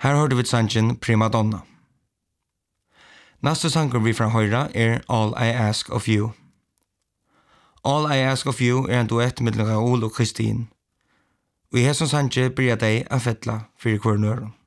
Her hørte vi sangen Prima Donna. Neste sanger vi fra høyre All I Ask of You. All I Ask of You en duett mellom Raoul og Kristin. Og i hesson sange blir jeg deg å fettla for hver nøren.